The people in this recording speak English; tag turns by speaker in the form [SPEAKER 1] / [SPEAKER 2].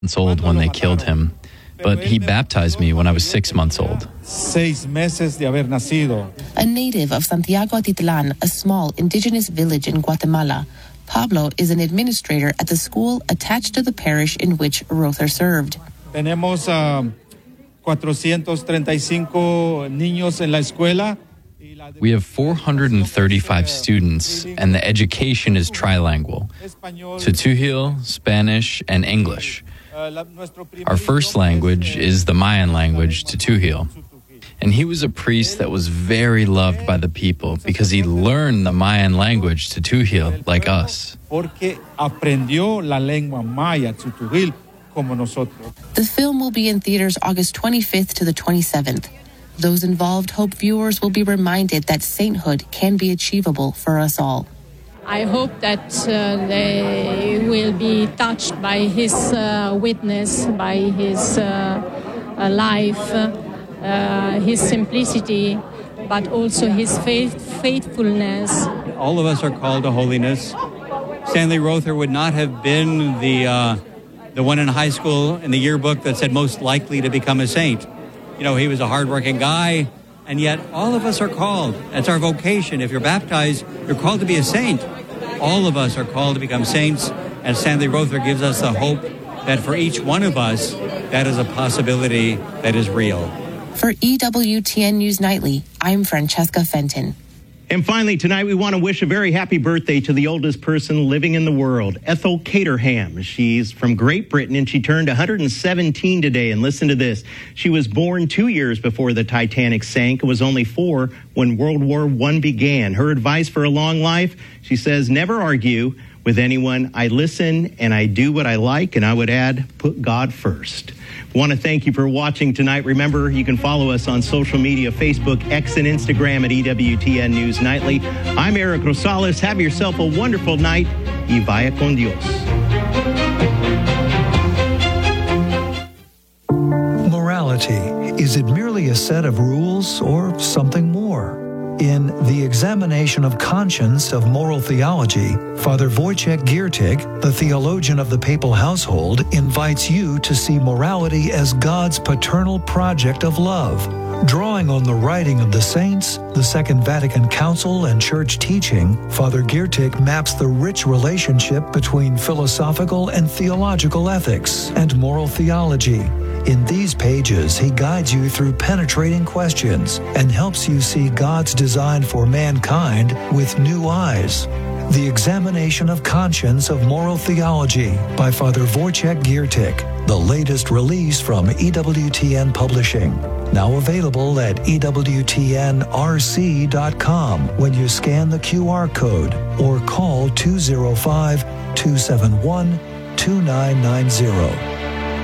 [SPEAKER 1] months old when they killed him, but he baptized me when I was 6 months old.
[SPEAKER 2] 6 meses de haber nacido.
[SPEAKER 3] A native of Santiago Atitlan, a small indigenous village in Guatemala, Pablo is an administrator at the school attached to the parish in which Rother served.
[SPEAKER 2] Tenemos 435 niños en la escuela.
[SPEAKER 1] We have 435 students, and the education is trilingual, Tutuhil, Spanish, and English. Our first language is the Mayan language, Tutuhil. And he was a priest that was very loved by the people because he learned the Mayan language, Tutuhil, like us.
[SPEAKER 2] Porque aprendió la lengua maya, Tutuhil, como nosotros.
[SPEAKER 3] The film will be in theaters August 25th to the 27th. Those involved hope viewers will be reminded that sainthood can be achievable for us all.
[SPEAKER 4] I hope that they will be touched by his witness, by his life, his simplicity, but also his faithfulness.
[SPEAKER 5] All of us are called to holiness. Stanley Rother would not have been the one in high school in the yearbook that said most likely to become a saint. You know, he was a hardworking guy, and yet all of us are called. That's our vocation. If you're baptized, you're called to be a saint. All of us are called to become saints, and Stanley Rother gives us the hope that for each one of us, that is a possibility that is real.
[SPEAKER 3] For EWTN News Nightly, I'm Francesca Fenton.
[SPEAKER 6] And finally, tonight, we want to wish a very happy birthday to the oldest person living in the world, Ethel Caterham. She's from Great Britain, and she turned 117 today. And listen to this. She was born 2 years before the Titanic sank and was only 4 when World War I began. Her advice for a long life, she says, never argue with anyone. I listen and I do what I like, and I would add, put God first. I want to thank you for watching tonight. Remember, you can follow us on social media, Facebook, X, and Instagram at EWTN News Nightly. I'm Eric Rosales. Have yourself a wonderful night. Y vaya con Dios.
[SPEAKER 7] Morality. Is it merely a set of rules or something more? In The Examination of Conscience of Moral Theology, Father Wojciech Giertych, the theologian of the papal household, invites you to see morality as God's paternal project of love. Drawing on the writing of the saints, the Second Vatican Council, and church teaching, Father Giertych maps the rich relationship between philosophical and theological ethics and moral theology. In these pages, he guides you through penetrating questions and helps you see God's design for mankind with new eyes. The Examination of Conscience of Moral Theology by Father Wojciech Giertych, the latest release from EWTN Publishing. Now available at EWTNRC.com when you scan the QR code or call 205-271-2990.